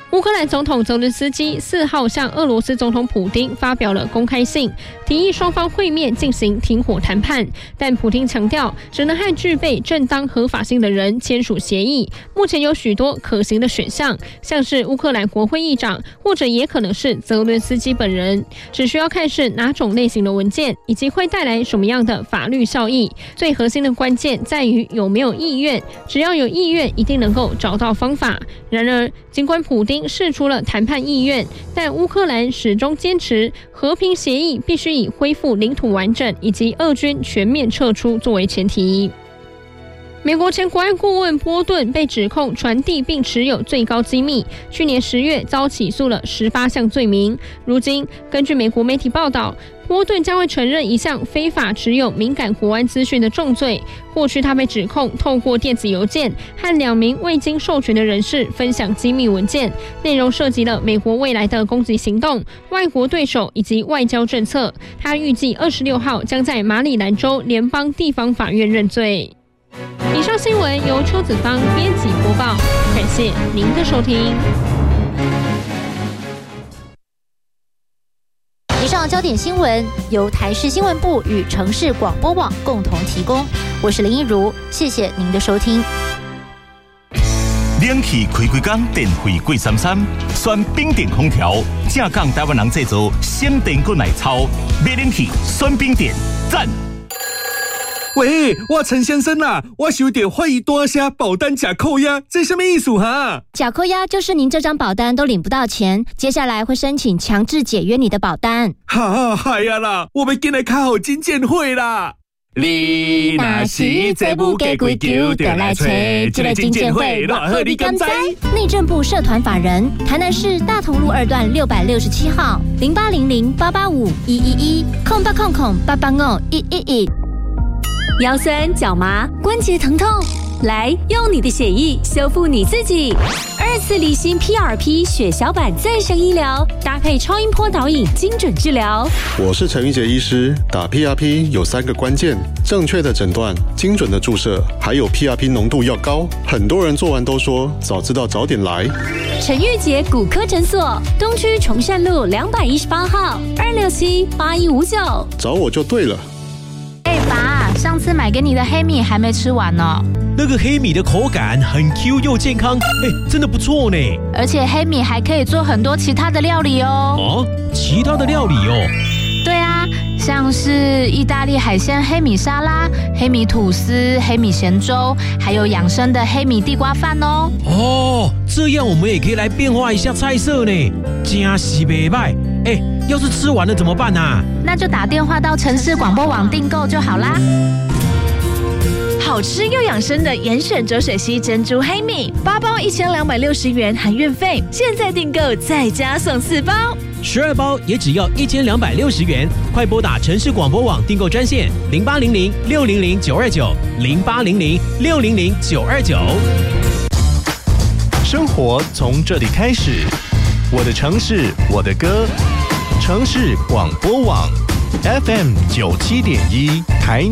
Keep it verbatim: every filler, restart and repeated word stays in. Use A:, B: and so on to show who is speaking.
A: 乌克兰总统泽伦斯基四号向俄罗斯总统普丁发表了公开信，提议双方会面进行停火谈判，但普丁强调只能和具备正当合法性的人签署协议。目前有许多可行的选项，像是乌克兰国会议长，或者也可能是泽伦斯基本人，只需要看是哪种类型的文件，以及会带来什么样的法律效益。最核心的关键在于有没有意愿，只要有意愿，一定能够找到方法。然而，尽管普丁释出了谈判意愿，但乌克兰始终坚持和平协议必须以恢复领土完整以及俄军全面撤出作为前提。美国前国安顾问波顿被指控传递并持有最高机密，去年十月遭起诉了十八项罪名。如今，根据美国媒体报道，波顿将会承认一项非法持有敏感国安资讯的重罪。过去他被指控透过电子邮件和两名未经授权的人士分享机密文件，内容涉及了美国未来的攻击行动、外国对手以及外交政策。他预计二十六号将在马里兰州联邦地方法院认罪。以上新闻由邱子芳编辑播报，感谢您的收听。
B: 以上焦点新闻由台视新闻部与城市广播网共同提供，我是林一如，谢谢您的收听。
C: 冷气开几工，电费贵三三，选冰点空调，正港台湾人制造，省电过耐操，买冷气选冰点，赞！
D: 喂，我陈先生啊，我有点怀疑大声保单假扣押，这什么意思哈？
B: 假扣押就是您这张保单都领不到钱，接下来会申请强制解约你的保单。
D: 哈，嗨呀啦，我们进来开好金鉴会啦！你若是这不给规矩，就来找这个金鉴会，偌好你敢知？
B: 内政部社团法人台南市大同路二段六百六十七号零八零零八八五一一一空八空空八八五一一一。
E: 腰酸脚麻关节疼痛，来用你的血液修复你自己。二次离心 P R P 血小板再生医疗，搭配超音波导引精准治疗。
F: 我是陈玉杰医师，打 P R P 有三个关键：正确的诊断、精准的注射，还有 P R P 浓度要高。很多人做完都说早知道早点来。
E: 陈玉杰骨科诊所，东区崇善路两百一十八号，二六七八一五九，
F: 找我就对了。
G: 哎，爸，上次买给你的黑米还没吃完呢。
H: 那个黑米的口感很 Q 又健康，哎，真的不错呢。
G: 而且黑米还可以做很多其他的料理哦。
H: 哦，其他的料理哦？
G: 对啊，像是意大利海鲜黑米沙拉、黑米吐司、黑米咸粥，还有养生的黑米地瓜饭哦。
H: 哦，这样我们也可以来变化一下菜色呢，真是袂歹。哎，要是吃完了怎么办啊？
G: 那就打电话到城市广播网订购就好啦。
I: 好吃又养生的严选浊水溪珍珠黑米，八包一千两百六十元含运费，现在订购再加送四包，
H: 十二包也只要一千两百六十元。快拨打城市广播网订购专线零八零零六零零九二九零八零零六零零九二九。
J: 生活从这里开始，我的城市，我的歌，城市广播网 F M 九七点一台。